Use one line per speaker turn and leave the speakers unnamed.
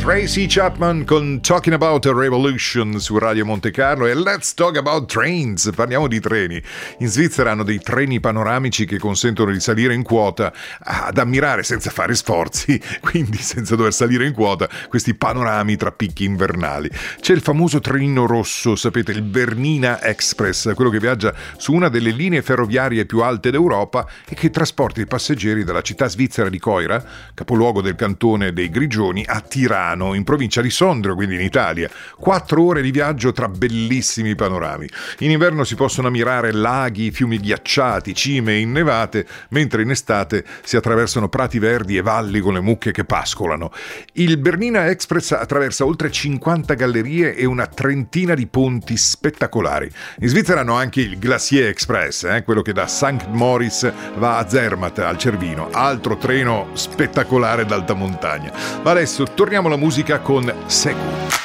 Tracy Chapman con Talking About a Revolution su Radio Monte Carlo e Let's Talk About Trains, parliamo di treni. In Svizzera hanno dei treni panoramici che consentono di salire in quota, ad ammirare senza fare sforzi, quindi senza dover salire in quota, questi panorami tra picchi invernali. C'è il famoso trenino rosso, sapete, il Bernina Express, quello che viaggia su una delle linee ferroviarie più alte d'Europa e che trasporta i passeggeri dalla città svizzera di Coira, capoluogo del cantone dei Grigioni, a Tirano, in provincia di Sondrio, quindi in Italia. 4 ore di viaggio tra bellissimi panorami. In inverno si possono ammirare laghi, fiumi ghiacciati, cime innevate, mentre in estate si attraversano prati verdi e valli con le mucche che pascolano. Il Bernina Express attraversa oltre 50 gallerie e una trentina di ponti spettacolari. In Svizzera hanno anche il Glacier Express, quello che da St. Moritz va a Zermatt, al Cervino, altro treno spettacolare d'alta montagna. Ma adesso torniamo alla musica con Seku.